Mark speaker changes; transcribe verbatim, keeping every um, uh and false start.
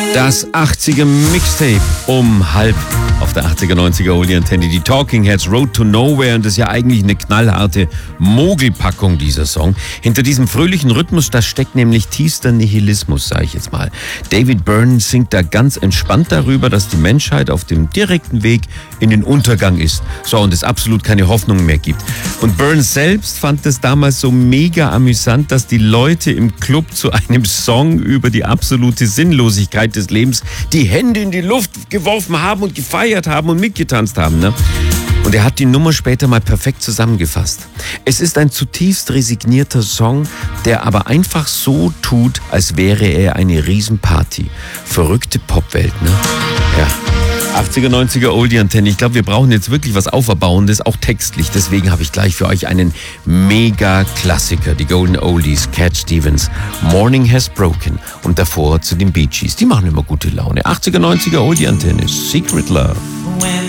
Speaker 1: Das achtziger Mixtape um halb auf der achtziger, neunziger Oldie Antenne. Die Talking Heads, Road to Nowhere. Und das ist ja eigentlich eine knallharte Mogelpackung, dieser Song. Hinter diesem fröhlichen Rhythmus, da steckt nämlich tiefster Nihilismus, sage ich jetzt mal. David Byrne singt da ganz entspannt darüber, dass die Menschheit auf dem direkten Weg in den Untergang ist. So, und es absolut keine Hoffnung mehr gibt. Und Byrne selbst fand es damals so mega amüsant, dass die Leute im Club zu einem Song über die absolute Sinnlosigkeit des Lebens die Hände in die Luft geworfen haben und gefeiert haben und mitgetanzt haben. Ne? Und er hat die Nummer später mal perfekt zusammengefasst. Es ist ein zutiefst resignierter Song, der aber einfach so tut, als wäre er eine Riesenparty. Verrückte Popwelt, ne? Ja. achtziger, neunziger Oldie Antenne. Ich glaube, wir brauchen jetzt wirklich was Auferbauendes, auch textlich. Deswegen habe ich gleich für euch einen Mega-Klassiker. Die Golden Oldies, Cat Stevens, Morning Has Broken. Und davor zu den Bee Gees. Die machen immer gute Laune. achtziger, neunziger Oldie Antenne, Secret Love.
Speaker 2: When